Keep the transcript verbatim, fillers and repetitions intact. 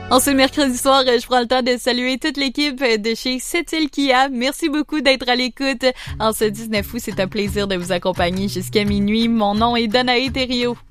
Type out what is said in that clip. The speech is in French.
En ce mercredi soir, je prends le temps de saluer toute l'équipe de chez Sept-Îles Kia. Merci beaucoup d'être à l'écoute. En ce dix-neuf août, c'est un plaisir de vous accompagner jusqu'à minuit. Mon nom est Danae Thériault.